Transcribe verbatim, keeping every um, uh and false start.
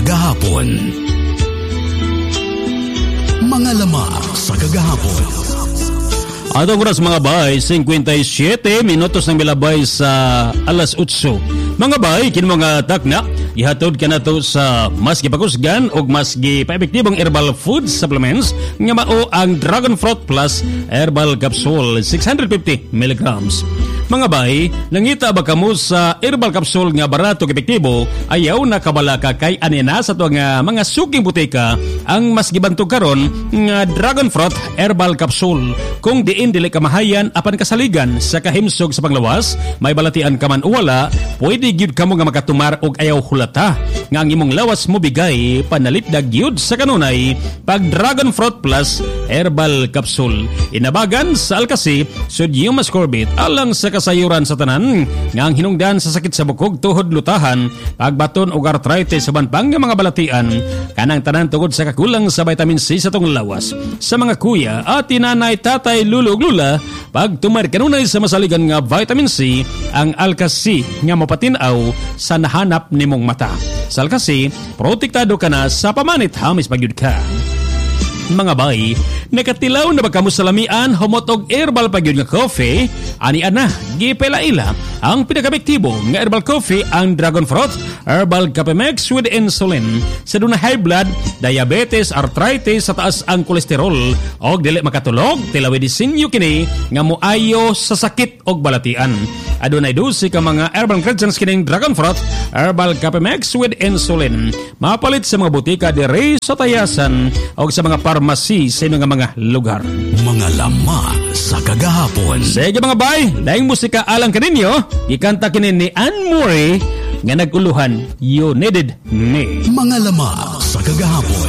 kagahapon. Mga lama sa kagahapon. Atong oras mga bay, fifty-seven minutos ng milabay sa alas eight. Mga bay, kin mga takna, ihatod ka na to sa mas gipakusgan o mas gipaepektibong herbal food supplements nga mao ang Dragon Fruit Plus Herbal Capsule six hundred fifty milligrams. Mga bay, nangita ba kamo sa herbal capsule nga barato ug epektibo, ayaw na kabala ka kay anina sa to nga mga suking butika ang mas gibantog karon nga Dragon Fruit Herbal Capsule. Kung diin dili ka mahayan apan kasaligan sa kahimsog sa panglawas, may balatian ka man o wala, pwede gyud kamo nga makatumar og ayaw hulata nga ang imong lawas mo bigay panalit dag gyud sa kanunay pag Dragon Fruit Plus Herbal Capsule. Inabagan sa Alkasi, sodium ascorbate alang sa kasayuran sa tanan nga ang hinungdan sa sakit sa bukog, tuhod, lutahan, pagbaton o arthritis sa banpang nga mga balatian, kanang tanan tungod sa kakulang sa vitamin C sa tong lawas. Sa mga kuya at tinanay, tatay, lulo ug lula, pag tumar kanunay sa masaligan nga vitamin C, ang Alkasi nga mapatinaw sa nahanap nimong mata. Sa Alkasi, protektado ka na sa pamanit hamis pagyud ka. Mga bay, nakatilaw na ba kamo sa lamian, humot og herbal pagyud nga coffee? Ani ana, gipela-ila ang pinakabektibo nga herbal coffee ang Dragon Fruit Herbal Capemex with insulin. Sa duna high blood, diabetes, arthritis, sa taas ang kolesterol og dili makatulog, tilawi disenyo kini nga moayo sa sakit og balatian. Adunay dosi ka mga herbal ingredients kining Dragon Fruit Herbal Capemex with insulin. Mapalit sa mga butika diri sa Tayasan o sa mga pharmacy sa mga mga lugar. Mga lama sa kagahapon. Sige mga bay, daing musika alang kaninyo, ikanta kini ni Anne Murray nga naguluhan, You Needed Me. Mga lama sa kagahapon.